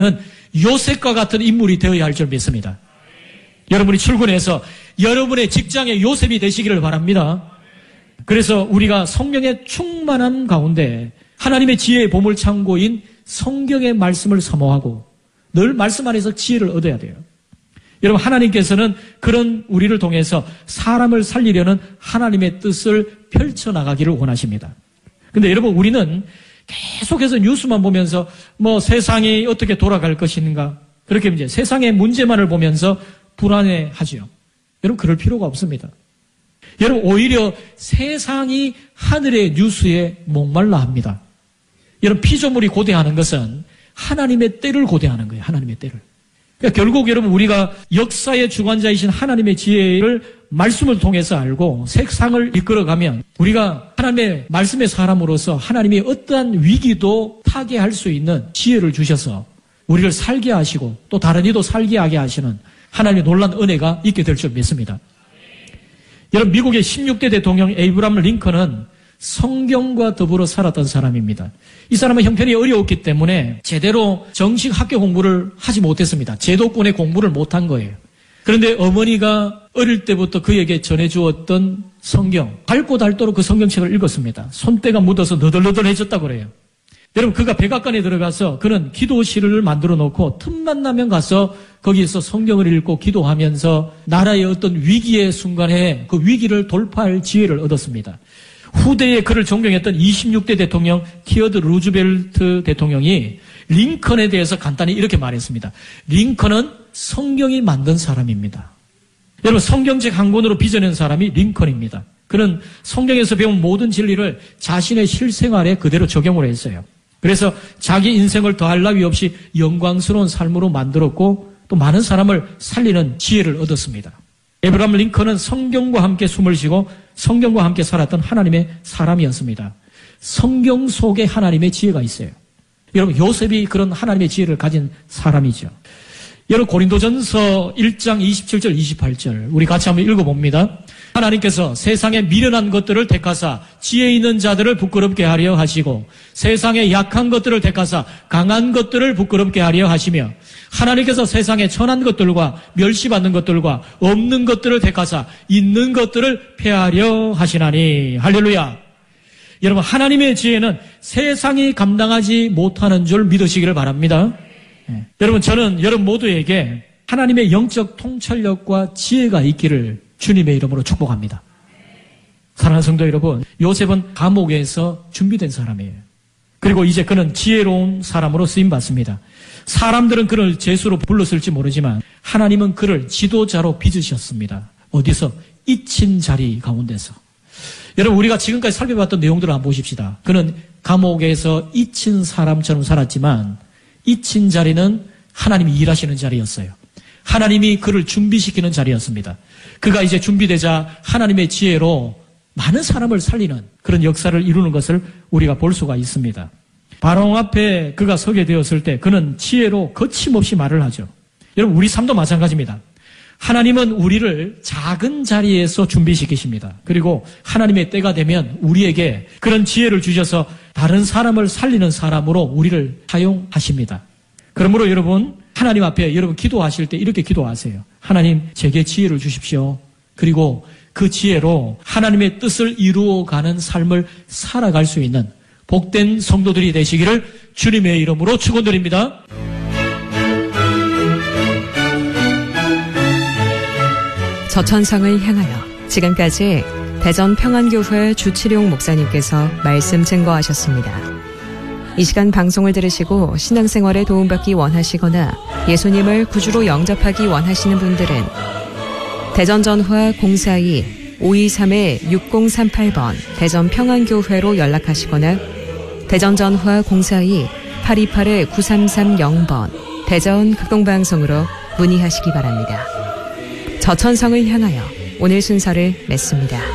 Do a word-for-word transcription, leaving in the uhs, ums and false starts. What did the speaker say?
요셉과 같은 인물이 되어야 할 줄 믿습니다. 여러분이 출근해서 여러분의 직장의 요셉이 되시기를 바랍니다. 그래서 우리가 성령의 충만함 가운데 하나님의 지혜의 보물창고인 성경의 말씀을 사모하고 늘 말씀 안에서 지혜를 얻어야 돼요. 여러분, 하나님께서는 그런 우리를 통해서 사람을 살리려는 하나님의 뜻을 펼쳐나가기를 원하십니다. 근데 여러분, 우리는 계속해서 뉴스만 보면서 뭐 세상이 어떻게 돌아갈 것인가, 그렇게 이제 세상의 문제만을 보면서 불안해하지요. 여러분, 그럴 필요가 없습니다. 여러분, 오히려 세상이 하늘의 뉴스에 목말라 합니다. 여러분, 피조물이 고대하는 것은 하나님의 때를 고대하는 거예요. 하나님의 때를. 그러니까 결국 여러분, 우리가 역사의 주관자이신 하나님의 지혜를 말씀을 통해서 알고 세상을 이끌어가면 우리가 하나님의 말씀의 사람으로서 하나님이 어떠한 위기도 타개할 수 있는 지혜를 주셔서 우리를 살게 하시고 또 다른 이도 살게 하게 하시는 하나님의 놀라운 은혜가 있게 될 줄 믿습니다. 여러분, 미국의 십육 대 대통령 에이브람 링컨은 성경과 더불어 살았던 사람입니다. 이 사람은 형편이 어려웠기 때문에 제대로 정식 학교 공부를 하지 못했습니다. 제도권의 공부를 못한 거예요. 그런데 어머니가 어릴 때부터 그에게 전해주었던 성경, 닳고 닳도록 그 성경책을 읽었습니다. 손때가 묻어서 너덜너덜해졌다고 그래요. 여러분, 그가 백악관에 들어가서 그는 기도실을 만들어 놓고 틈만 나면 가서 거기에서 성경을 읽고 기도하면서 나라의 어떤 위기의 순간에 그 위기를 돌파할 지혜를 얻었습니다. 후대에 그를 존경했던 이십육 대 대통령 티어드 루즈벨트 대통령이 링컨에 대해서 간단히 이렇게 말했습니다. 링컨은 성경이 만든 사람입니다. 여러분, 성경책 한 권으로 빚어낸 사람이 링컨입니다. 그는 성경에서 배운 모든 진리를 자신의 실생활에 그대로 적용을 했어요. 그래서 자기 인생을 더할 나위 없이 영광스러운 삶으로 만들었고 또 많은 사람을 살리는 지혜를 얻었습니다. 에브라함 링컨은 성경과 함께 숨을 쉬고 성경과 함께 살았던 하나님의 사람이었습니다. 성경 속에 하나님의 지혜가 있어요. 여러분, 요셉이 그런 하나님의 지혜를 가진 사람이죠. 여러분, 고린도전서 일 장 이십칠 절 이십팔 절 우리 같이 한번 읽어봅니다. 하나님께서 세상에 미련한 것들을 택하사 지혜 있는 자들을 부끄럽게 하려 하시고 세상에 약한 것들을 택하사 강한 것들을 부끄럽게 하려 하시며 하나님께서 세상에 천한 것들과 멸시받는 것들과 없는 것들을 택하사 있는 것들을 폐하려 하시나니. 할렐루야. 여러분, 하나님의 지혜는 세상이 감당하지 못하는 줄 믿으시기를 바랍니다. 네. 여러분, 저는 여러분 모두에게 하나님의 영적 통찰력과 지혜가 있기를 주님의 이름으로 축복합니다. 사랑하는 성도 여러분, 요셉은 감옥에서 준비된 사람이에요. 그리고 이제 그는 지혜로운 사람으로 쓰임받습니다. 사람들은 그를 죄수로 불렀을지 모르지만 하나님은 그를 지도자로 빚으셨습니다. 어디서? 잊힌 자리 가운데서. 여러분, 우리가 지금까지 살펴봤던 내용들을 한번 보십시다. 그는 감옥에서 잊힌 사람처럼 살았지만 잊힌 자리는 하나님이 일하시는 자리였어요. 하나님이 그를 준비시키는 자리였습니다. 그가 이제 준비되자 하나님의 지혜로 많은 사람을 살리는 그런 역사를 이루는 것을 우리가 볼 수가 있습니다. 바로 앞에 그가 서게 되었을 때 그는 지혜로 거침없이 말을 하죠. 여러분, 우리 삶도 마찬가지입니다. 하나님은 우리를 작은 자리에서 준비시키십니다. 그리고 하나님의 때가 되면 우리에게 그런 지혜를 주셔서 다른 사람을 살리는 사람으로 우리를 사용하십니다. 그러므로 여러분, 하나님 앞에 여러분 기도하실 때 이렇게 기도하세요. 하나님, 제게 지혜를 주십시오. 그리고 그 지혜로 하나님의 뜻을 이루어가는 삶을 살아갈 수 있는 복된 성도들이 되시기를 주님의 이름으로 축원드립니다. 저천성을 향하여 지금까지 대전평안교회 주치룡 목사님께서 말씀 증거하셨습니다. 이 시간 방송을 들으시고 신앙생활에 도움받기 원하시거나 예수님을 구주로 영접하기 원하시는 분들은 대전전화 공사이 오이삼 육공삼팔 번 대전평안교회로 연락하시거나 대전전화 공사이 팔이팔 구삼삼공 번 대전극동방송으로 문의하시기 바랍니다. 저천성을 향하여 오늘 순서를 맺습니다.